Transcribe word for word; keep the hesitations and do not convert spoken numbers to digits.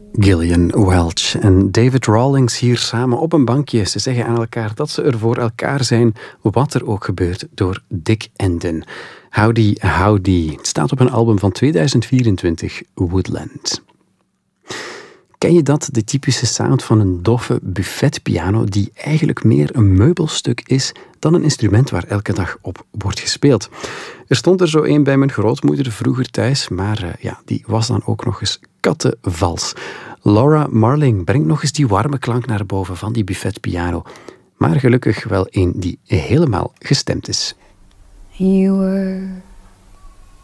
Gillian Welch en David Rawlings hier samen op een bankje. Ze zeggen aan elkaar dat ze er voor elkaar zijn, wat er ook gebeurt, door dik en dun. Howdy, howdy. Het staat op een album van tweeduizend vierentwintig, Woodland. Ken je dat? De typische sound van een doffe buffetpiano die eigenlijk meer een meubelstuk is dan een instrument waar elke dag op wordt gespeeld. Er stond er zo een bij mijn grootmoeder vroeger thuis, maar uh, ja, die was dan ook nog eens kattenvals. Laura Marling brengt nog eens die warme klank naar boven van die buffetpiano. Maar gelukkig wel een die helemaal gestemd is. You were